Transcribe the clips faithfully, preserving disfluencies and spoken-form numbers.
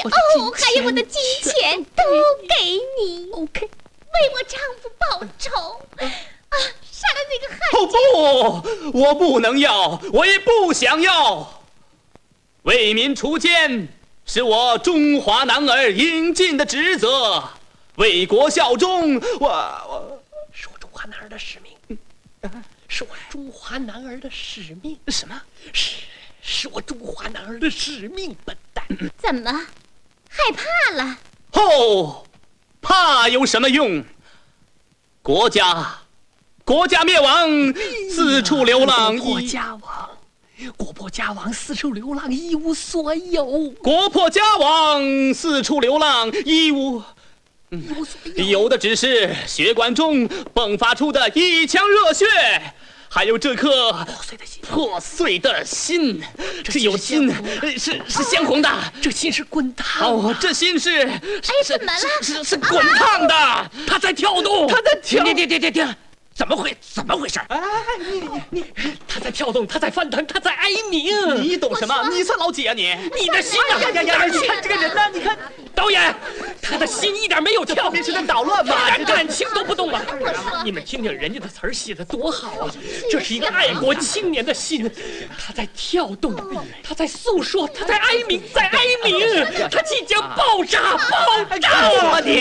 哦，还有我的金钱都给你。 OK， 为我丈夫报仇。啊，杀了那个汉奸！ 哦不，我不能要，我也不想要。为民除奸是我中华男儿应尽的职责，为国效忠，我我是我中华男儿的使命，是我中华男儿的使命。 什么？ 是是我中华男儿的使命，笨蛋！ 怎么害怕了？ 哦，怕有什么用？国家。国家灭亡，四处流浪。 国破家亡，国破家亡，四处流浪，一无所有。 国破家亡，四处流浪，一无， 一无所有。 有的只是血管中迸发出的一腔热血，还有这颗破碎的心。 破碎的心，这有心是是鲜红的， 这心是滚烫。 哦，这心是哎怎么了？ 是是滚烫的， 它在跳动， 它在跳。 停停停停停！怎么回怎么回事？哎，你你他在跳动，他在翻腾，他在哀鸣。 你懂什么？你算老几啊你？ 你的心啊！ 呀呀呀！你看这个人呢？你看， 导演，他的心一点没有跳， 这是在捣乱吗？ 连感情都不动啊！你们听听人家的词儿写的多好啊！这是一个爱国青年的心，他在跳动，他在诉说，他在哀鸣，在哀鸣，他即将爆炸，爆炸啊你！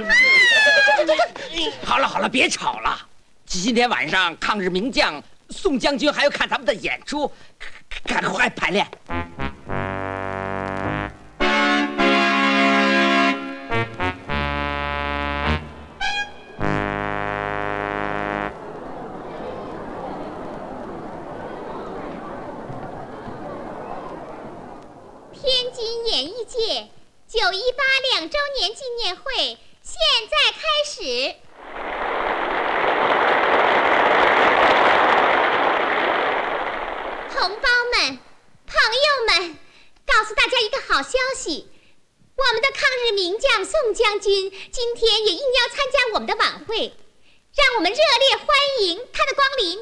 好了好了，别吵了。今天晚上抗日名将宋将军还要看咱们的演出，赶快排练。 天津演艺界九一八两周年纪念会现在开始。同胞们、朋友们，告诉大家一个好消息，我们的抗日名将宋将军今天也应邀参加我们的晚会，让我们热烈欢迎他的光临。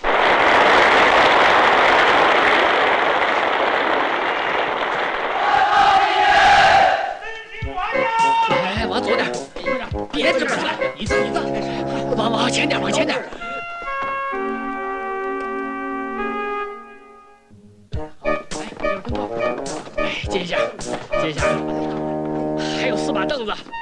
哎，往左点，别这么转，椅子椅子，往往前点，往前点。接一下，接一下，还有四把凳子。